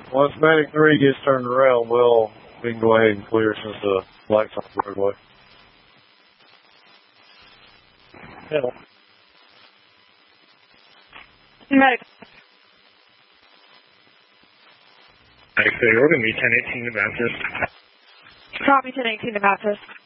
Once Medic 3 gets turned around, we can go ahead and clear since the light's on the roadway. Yeah. Medic. Okay, we're going to be 1018 to Baptist. Copy 1018 to Baptist.